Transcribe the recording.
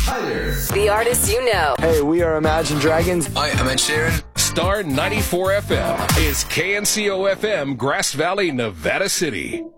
Hi there. The artists you know. Hey, we are Imagine Dragons. Hi, I'm Ed Sheeran. Star 94 FM is KNCO FM, Grass Valley, Nevada City.